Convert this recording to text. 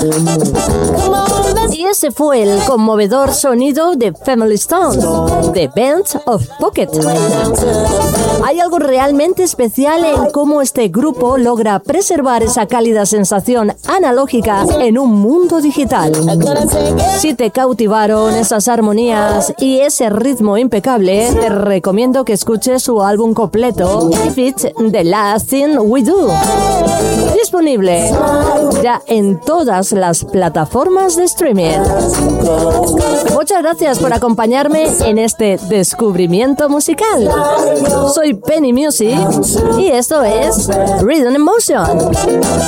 Y ese fue el conmovedor sonido de Family Stone, The Band of Pocket. Hay algo realmente especial en cómo este grupo logra preservar esa cálida sensación analógica en un mundo digital. Si te cautivaron esas armonías y ese ritmo impecable, te recomiendo que escuches su álbum completo, If It's The Last Thing We Do. Disponible ya en todas las plataformas de streaming. Muchas gracias por acompañarme en este descubrimiento musical. Soy Penny Music y esto es Rhythm and Motion.